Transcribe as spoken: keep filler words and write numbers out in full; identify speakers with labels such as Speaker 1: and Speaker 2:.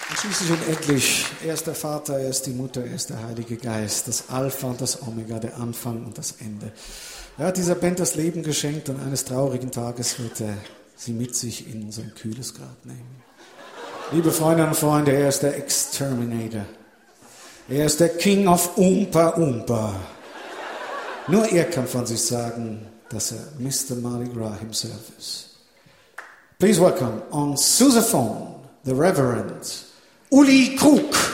Speaker 1: Und schließlich und endlich, er ist der Vater, er ist die Mutter, er ist der Heilige Geist, das Alpha und das Omega, der Anfang und das Ende. Er hat dieser Band das Leben geschenkt und eines traurigen Tages wird er sie mit sich in sein kühles Grab nehmen. Liebe Freundinnen und Freunde, er ist der Exterminator. Er ist der King of Oompa Oompa. Nur er kann von sich sagen, dass er Mister Mardi Gras himself ist. Please welcome on sousaphone, the Reverend Uli Krug.